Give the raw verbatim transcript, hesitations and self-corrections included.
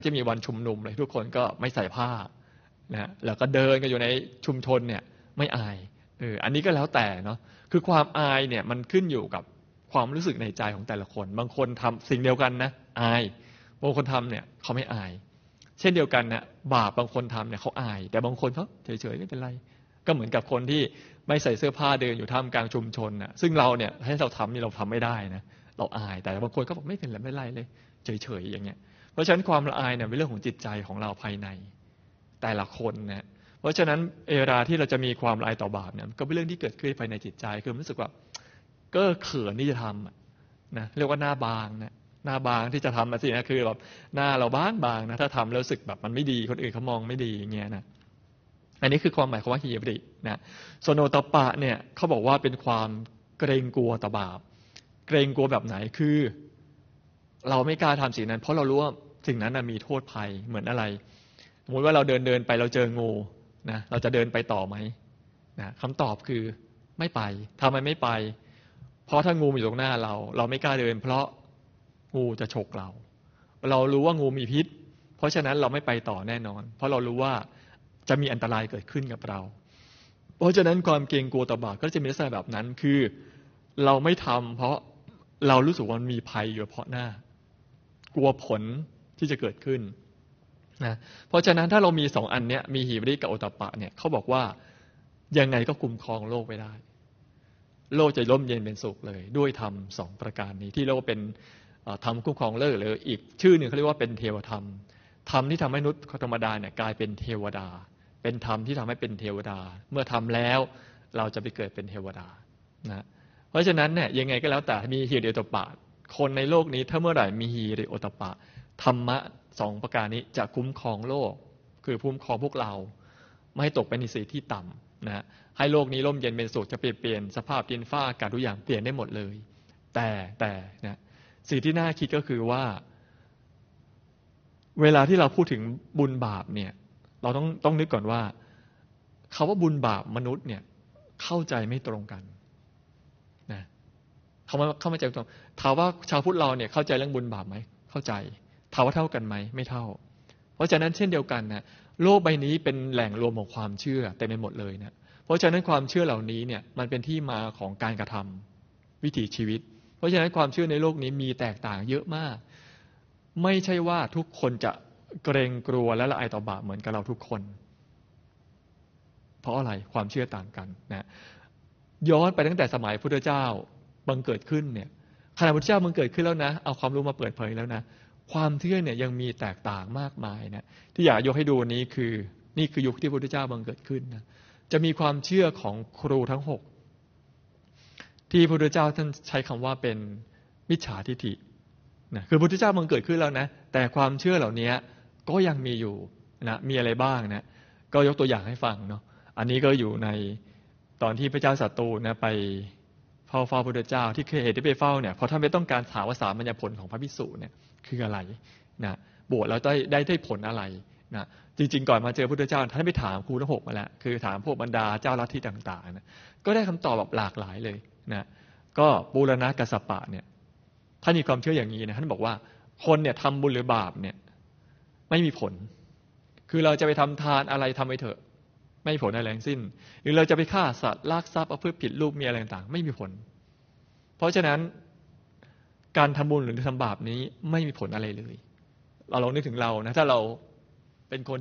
จะมีวันชุมนุมเลยทุกคนก็ไม่ใส่ผ้านะแล้วก็เดินกันอยู่ในชุมชนเนี่ยไม่อายเอออันนี้ก็แล้วแต่เนาะคือความอายเนี่ยมันขึ้นอยู่กับความรู้สึกในใจของแต่ละคนบางคนทำสิ่งเดียวกันนะอายบางคนทำเนี่ยเขาไม่อายเช่นเดียวกันนะบาปบางคนทำเนี่ยเขาอายแต่บางคนเขาเฉยๆไม่เป็นไรก็เหมือนกับคนที่ไม่ใส่เสื้อผ้าเดินอยู่ท่ามกลางชุมชนนะซึ่งเราเนี่ยให้เราทำนี่เราทำไม่ได้นะเราอายแต่บางคนก็บอกไม่เป็นไรไม่เป็นไรเลยเฉยๆอย่างเงี้ยเพราะฉะนั้นความละอายเนี่ยเป็นเรื่องของจิตใจของเราภายในแต่ละคนนะเพราะฉะนั้นเวลาที่เราจะมีความละอายต่อบาปเนี่ยก็เป็นเรื่องที่เกิดขึ้นภายในจิตใจคือรู้สึกว่าก็เขินที่จะทำนะเรียกว่าหน้าบางนะหน้าบางที่จะทำนะสินะคือแบบหน้าเราบางบางนะถ้าทำแล้วรู้สึกแบบมันไม่ดีคนอื่นเขามองไม่ดีอย่างเงี้ยนะอันนี้คือความหมายของว่าฮีบรินะโซโนตปะเนี่ยเขาบอกว่าเป็นความเกรงกลัวต่อบาปเกรงกลัวแบบไหนคือเราไม่กล้าทำสิ่งนั้นเพราะเรารู้ว่าสิ่งนั้นมีโทษภัยเหมือนอะไรสมมติว่าเราเดินเดินไปเราเจองูนะเราจะเดินไปต่อไหมนะคำตอบคือไม่ไปทำไมไม่ไปเพราะถ้างูอยู่ตรงหน้าเราเราไม่กล้าเดินเพราะงูจะฉกเราเรารู้ว่างูมีพิษเพราะฉะนั้นเราไม่ไปต่อแน่นอนเพราะเรารู้ว่าจะมีอันตรายเกิดขึ้นกับเราเพราะฉะนั้นความเกรงกลัวต่อบาปก็จะมีลักษณะแบบนั้นคือเราไม่ทำเพราะเรารู้สึกว่ามันมีภัยอยู่เพราะหน้ากลัวผลที่จะเกิดขึ้นนะเพราะฉะนั้นถ้าเรามีสองอันเนี้ยมีหีบริกับโอตปะเนี่ยเขาบอกว่ายังไงก็คุ้มครองโลกไว้ได้โลกจะร่มเย็นเป็นสุขเลยด้วยธรรมสองประการนี้ที่เรียกว่าเป็นธรรมคุ้มครองโลกหรืออีกชื่อหนึ่งเขาเรียกว่าเป็นเทวธรรมธรรมที่ทำให้มนุษย์ธรรมดาเนี่ยกลายเป็นเทวดาเป็นธรรมที่ทำให้เป็นเทวดาเมื่อทำแล้วเราจะไปเกิดเป็นเทวดานะเพราะฉะนั้นเนี่ยยังไงก็แล้วแต่มีฮีริโอตปะคนในโลกนี้ถ้าเมื่อไหร่มีฮีริโอตปะธรรมะสองประการนี้จะคุ้มครองโลกคือคุ้มครองพวกเราไม่ให้ตกไปในสิ่งที่ต่ำนะให้โลกนี้ร่มเย็นเป็นสุขจะเปลี่ยนเปลี่ยนสภาพดินฟ้าอากาศทุกอย่างเปลี่ยนได้หมดเลยแต่แต่นะสิ่งที่น่าคิดก็คือว่าเวลาที่เราพูดถึงบุญบาปเนี่ยเราต้องต้องนึกก่อนว่าคำว่าบุญบาปมนุษย์เนี่ยเข้าใจไม่ตรงกันนะเขามาเข้ามาใจตรงถามว่าชาวพุทธเราเนี่ยเข้าใจเรื่องบุญบาปไหมเข้าใจถามว่าเท่ากันไหมไม่เท่าเพราะฉะนั้นเช่นเดียวกันนะโลกใบนี้เป็นแหล่งรวมของความเชื่อเต็มไปหมดเลยนะเพราะฉะนั้นความเชื่อเหล่านี้เนี่ยมันเป็นที่มาของการกระทำวิถีชีวิตเพราะฉะนั้นความเชื่อในโลกนี้มีแตกต่างเยอะมากไม่ใช่ว่าทุกคนจะเกรงกลัวและละอายต่อบาปเหมือนกับเราทุกคนเพราะอะไรความเชื่อต่างกันนะย้อนไปตั้งแต่สมัยพุทธเจ้าบังเกิดขึ้นเนี่ยขณะพุทธเจ้าบังเกิดขึ้นแล้วนะเอาความรู้มาเปิดเผยแล้วนะความเชื่อเนี่ยยังมีแตกต่างมากมายนะที่อยากยกให้ดูนี้คือนี่คือยุคที่พุทธเจ้าบังเกิดขึ้นนะจะมีความเชื่อของครูทั้งหกที่พระพุทธเจ้าท่านใช้คำว่าเป็นมิจฉาทิฏฐินะคือพระพุทธเจ้าบังเกิดขึ้นแล้วนะแต่ความเชื่อเหล่านี้ก็ยังมีอยู่นะมีอะไรบ้างนะก็ยกตัวอย่างให้ฟังเนาะอันนี้ก็อยู่ในตอนที่พระเจ้าสัตตูนะไปเฝ้าเฝ้าพระพุทธเจ้าที่เคยเหตุที่ไปเฝ้าเนี่ยพอท่านไปต้องการถามว่าสามัญญผลของพระภิกษุเนี่ยคืออะไรนะบวชแล้วได้ได้ได้ผลอะไรนะจริงๆก่อนมาเจอพระพุทธเจ้าท่านไปถามครูทั้งหกมาแล้วคือถามพวกบรรดาเจ้าลัทธิต่างๆนะก็ได้คำตอบแบบหลากหลายเลยนะก็บูรณะกัสสปะเนี่ยท่านมีความเชื่ออย่างนี้นะท่านบอกว่าคนเนี่ยทำบุญหรือบาปเนี่ยไม่มีผลคือเราจะไปทำทานอะไรทำไปเถอะไม่มีผลอะไรทั้งสิ้นหรือเราจะไปฆ่าสัตว์ลักทรัพย์ประพฤติผิดรูปมีอะไรต่างๆไม่มีผลเพราะฉะนั้นการทำบุญหรือทำบาปนี้ไม่มีผลอะไรเลยเราลองนึกถึงเรานะถ้าเราเป็นคน